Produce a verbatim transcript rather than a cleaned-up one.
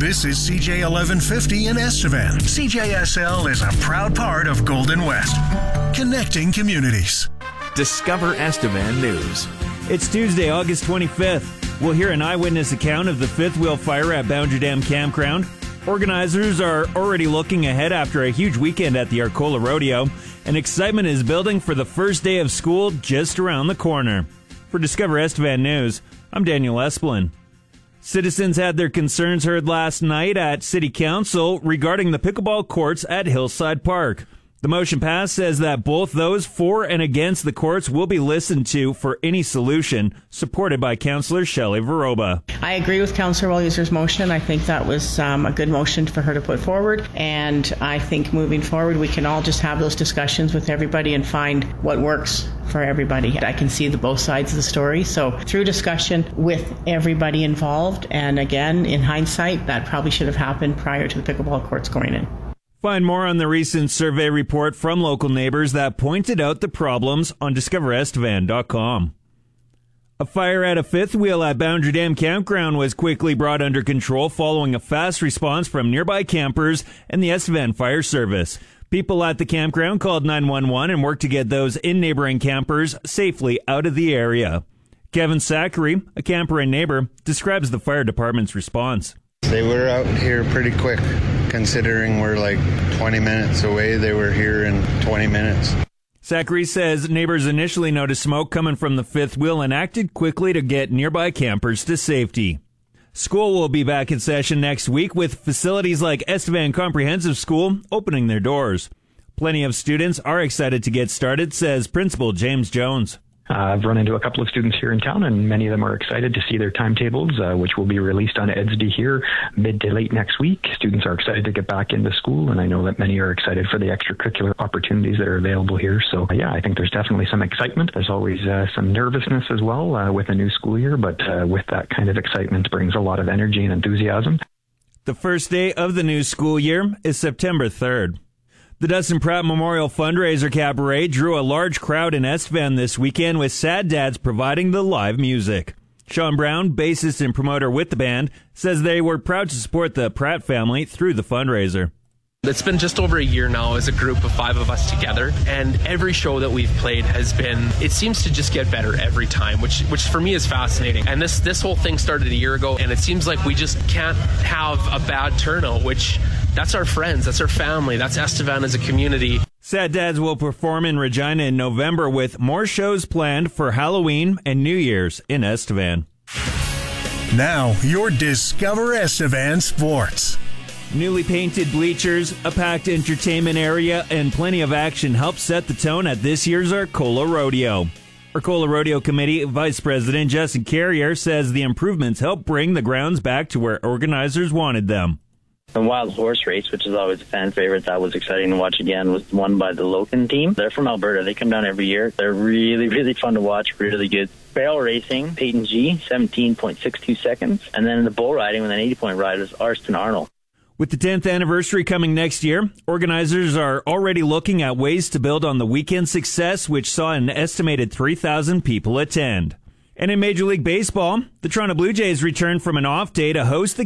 This is C J eleven fifty in Estevan. C J S L is a proud part of Golden West, connecting communities. Discover Estevan News. It's Tuesday, August twenty-fifth. We'll hear an eyewitness account of the fifth wheel fire at Boundary Dam Campground. Organizers are already looking ahead after a huge weekend at the Arcola Rodeo, and excitement is building for the first day of school just around the corner. For Discover Estevan News, I'm Daniel Esplin. Citizens had their concerns heard last night at City Council regarding the pickleball courts at Hillside Park. The motion passed says that both those for and against the courts will be listened to for any solution, supported by Councillor Shelley Veroba. I agree with Councillor Walliser's motion. I think that was um, a good motion for her to put forward, and I think moving forward we can all just have those discussions with everybody and find what works for everybody. I can see the both sides of the story, so through discussion with everybody involved, and again, in hindsight, that probably should have happened prior to the pickleball courts going in. Find more on the recent survey report from local neighbors that pointed out the problems on discover estevan dot com. A fire at a fifth wheel at Boundary Dam Campground was quickly brought under control following a fast response from nearby campers and the Estevan Fire Service. People at the campground called nine one one and worked to get those in neighboring campers safely out of the area. Kevin Zachary, a camper and neighbor, describes the fire department's response. They were out here pretty quick, considering we're like twenty minutes away. They were here in twenty minutes. Zachary says neighbors initially noticed smoke coming from the fifth wheel and acted quickly to get nearby campers to safety. School will be back in session next week with facilities like Estevan Comprehensive School opening their doors. Plenty of students are excited to get started, says Principal James Jones. Uh, I've run into a couple of students here in town, and many of them are excited to see their timetables, uh, which will be released on E D S D here mid to late next week. Students are excited to get back into school, and I know that many are excited for the extracurricular opportunities that are available here. So, uh, yeah, I think there's definitely some excitement. There's always uh, some nervousness as well uh, with a new school year, but uh, with that kind of excitement brings a lot of energy and enthusiasm. The first day of the new school year is September third. The Dustin Pratt Memorial Fundraiser Cabaret drew a large crowd in Estevan this weekend with Sad Dads providing the live music. Sean Brown, bassist and promoter with the band, says they were proud to support the Pratt family through the fundraiser. It's been just over a year now as a group of five of us together, and every show that we've played has been, it seems to just get better every time, which which for me is fascinating. And this, this whole thing started a year ago, and it seems like we just can't have a bad turnout, which that's our friends, that's our family, that's Estevan as a community. Sad Dads will perform in Regina in November with more shows planned for Halloween and New Year's in Estevan. Now, your Discover Estevan Sports. Newly painted bleachers, a packed entertainment area, and plenty of action help set the tone at this year's Arcola Rodeo. Arcola Rodeo Committee Vice President Justin Carrier says the improvements help bring the grounds back to where organizers wanted them. The Wild Horse Race, which is always a fan favorite, that was exciting to watch again, was won by the Loken team. They're from Alberta. They come down every year. They're really, really fun to watch, really good. Barrel racing, Peyton G, seventeen point six two seconds. And then in the bull riding with an eighty-point ride was Arston Arnold. With the tenth anniversary coming next year, organizers are already looking at ways to build on the weekend success, which saw an estimated three thousand people attend. And in Major League Baseball, the Toronto Blue Jays returned from an off day to host the